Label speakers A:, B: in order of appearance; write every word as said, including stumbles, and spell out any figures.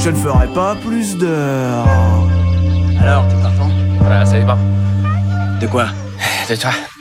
A: je ne ferai pas plus d'heures.
B: Alors, t'es partant?
C: Voilà, ça y va.
B: De quoi?
C: De toi.